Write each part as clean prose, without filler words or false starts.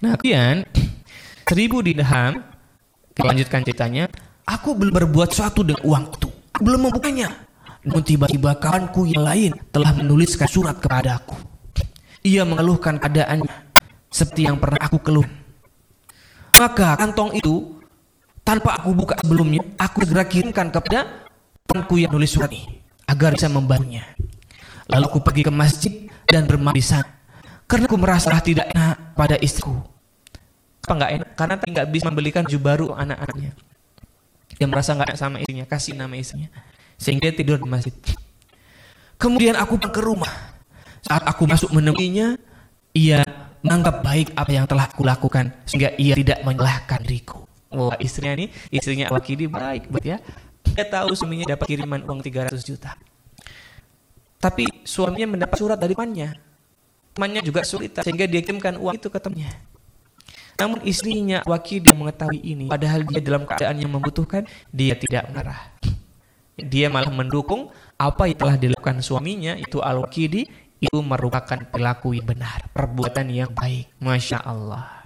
Nah, kemudian 1000 dirham, kita lanjutkan ceritanya. Aku belum berbuat sesuatu dengan uang itu, belum membukanya. Namun tiba-tiba kawanku yang lain telah menuliskan surat kepadaku. Ia mengeluhkan keadaannya seperti yang pernah aku keluh. Maka kantong itu, tanpa aku buka sebelumnya, aku segera kirimkan kepada temanku yang nulis surat ini agar bisa membantunya. Lalu aku pergi ke masjid dan bermalam di sana karena aku merasa tidak enak pada istriku. Apa nggak enak? Karena nggak bisa membelikan baju baru anak-anaknya. Dia merasa nggak enak sama istrinya, kasih nama istrinya, sehingga dia tidur di masjid. Kemudian aku pulang ke rumah. Saat aku masuk menemuinya, ia menganggap baik apa yang telah aku lakukan, sehingga ia tidak menyalahkan diriku. Wah, istrinya Al-Waqidi baik, ya. Dia tahu suaminya dapat kiriman uang 300 juta. Tapi suaminya mendapat surat dari temannya. Temannya juga sulit, sehingga dia kirimkan uang itu ke temannya. Namun istrinya Al-Waqidi yang mengetahui ini, padahal dia dalam keadaan yang membutuhkan, dia tidak marah. Dia malah mendukung apa yang telah dilakukan suaminya, itu Al-Waqidi, itu merupakan perilaku yang benar, perbuatan yang baik. Masya Allah.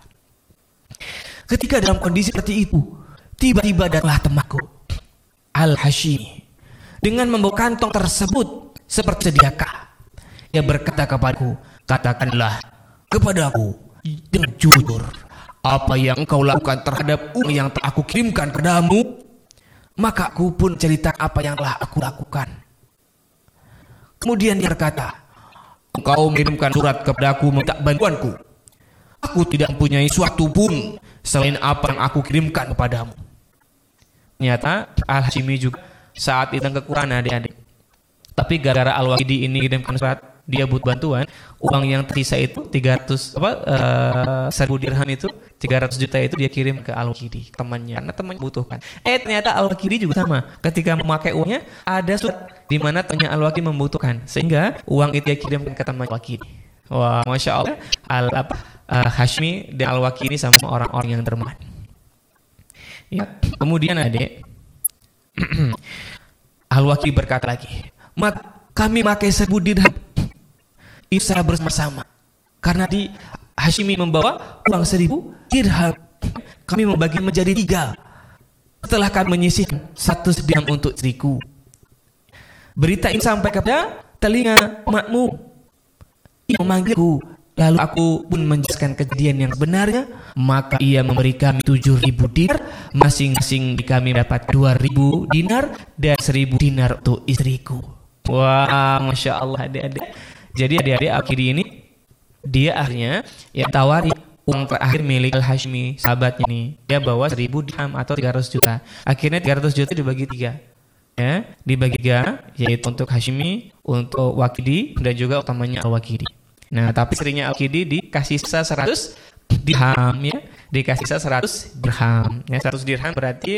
Ketika dalam kondisi seperti itu, tiba-tiba datanglah temanku Al-Hashimi dengan membawa kantong tersebut seperti sediakah. Dia berkata kepadaku, katakanlah kepadaku dengan jujur, apa yang engkau lakukan terhadap uang yang telah aku kirimkan kepadamu. Maka aku pun cerita apa yang telah aku lakukan. Kemudian dia berkata, engkau mengirimkan surat kepadaku meminta bantuanku. Aku tidak mempunyai suatu pun selain apa yang aku kirimkan kepadamu. Ternyata Al-Hashimi juga saat itu kekurangan adik-adik. Tapi gara-gara Al-Waqidi ini kirimkan surat, dia butuh bantuan, uang yang tersisa itu 1000 dirham itu 300 juta itu dia kirim ke Al-Waqidi, temannya, karena temannya butuhkan. Ternyata Al-Waqidi juga sama, ketika memakai uangnya ada surat di mana temannya Al-Waqidi membutuhkan, sehingga uang itu dia kirimkan ke teman Al-Waqidi. Wah, masya Allah, Hashimi dan Al-Waqidi sama orang-orang yang dermawan. Ya, kemudian adik, Al-Waqidi berkata lagi, kami pakai 1000 dirham itu secara bersama-sama. Karena di Hashimi membawa uang 1000 dirham, kami membagi menjadi 3. Setelah kami menyisihkan 100 dirham untuk istriku. Berita ini sampai kepada telinga makmu. Ia memanggilku, lalu aku pun menjelaskan kejadian yang sebenarnya. Maka ia memberi kami 7.000 dinar, masing-masing kami dapat 2.000 dinar dan 1.000 dinar untuk istriku. Wah, masya Allah adik-adik. Jadi adik-adik Al-Waqidi ini, dia akhirnya yang tawari uang terakhir milik Al-Hashimi, sahabatnya ini. Dia bawa 1.000 dirham atau 300 juta. Akhirnya 300 juta dibagi 3. Ya, dibagi 3, yaitu untuk Hashimi, untuk Waqidi, dan juga utamanya Al-Waqidi. Nah, tapi istrinya Al-Waqidi dikasih sisa 100 dirham, ya. Dikasih sisa 100 dirham. Ya, 100 dirham berarti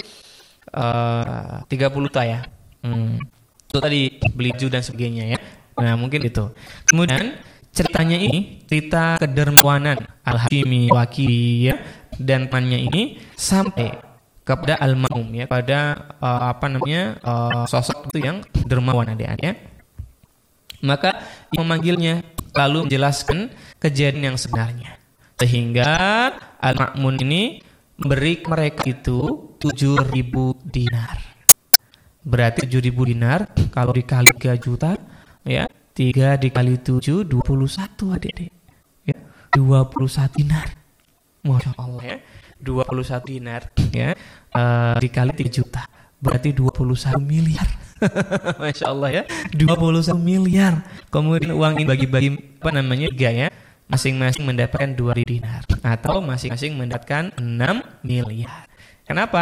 30 juta ya. Itu tadi beli baju dan sebagainya ya. Nah, mungkin itu. Kemudian ceritanya ini cerita kedermawanan Al-Hashimi Waqidi ya, dan temannya ini sampai kepada Al-Ma'mum ya, pada sosok itu yang dermawan adik-adik ya. Maka ia memanggilnya lalu menjelaskan kejadian yang sebenarnya, sehingga Al-Ma'mum ini beri mereka itu 7.000 dinar. Berarti 7.000 dinar kalau dikali 3 juta ya, 3 dikali 7 21 adik-adik ya, 21 dinar. Masya Allah ya, 21 dinar ya, dikali 3 juta berarti 21 miliar. Masya Allah ya, 21 miliar. Kemudian uang ini bagi-bagi 3 ya, masing-masing mendapatkan 2.000 dinar atau masing-masing mendapatkan 6 miliar. Kenapa?